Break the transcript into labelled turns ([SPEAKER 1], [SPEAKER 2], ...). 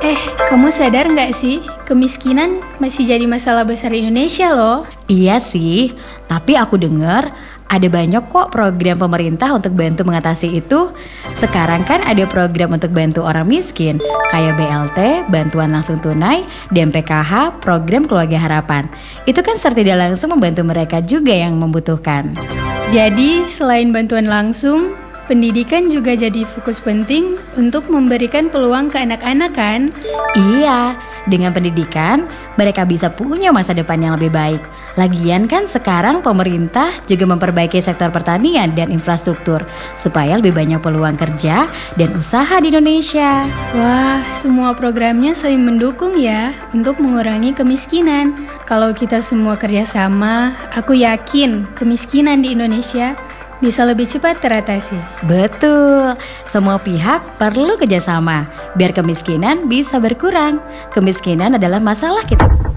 [SPEAKER 1] Kamu sadar nggak sih, kemiskinan masih jadi masalah besar Indonesia loh.
[SPEAKER 2] Iya sih, tapi aku dengar ada banyak kok program pemerintah untuk bantu mengatasi itu. Sekarang kan ada program untuk bantu orang miskin, kayak BLT, bantuan langsung tunai, dan PKH, program keluarga harapan. Itu kan secara tidak langsung membantu mereka juga yang membutuhkan.
[SPEAKER 1] Jadi, selain bantuan langsung, pendidikan juga jadi fokus penting untuk memberikan peluang ke anak-anak kan?
[SPEAKER 2] Iya, dengan pendidikan mereka bisa punya masa depan yang lebih baik. Lagian kan sekarang pemerintah juga memperbaiki sektor pertanian dan infrastruktur supaya lebih banyak peluang kerja dan usaha di Indonesia.
[SPEAKER 1] Wah, semua programnya saling mendukung ya untuk mengurangi kemiskinan. Kalau kita semua kerjasama, aku yakin kemiskinan di Indonesia bisa lebih cepat teratasi.
[SPEAKER 2] Betul, semua pihak perlu kerjasama biar kemiskinan bisa berkurang. Kemiskinan adalah masalah kita.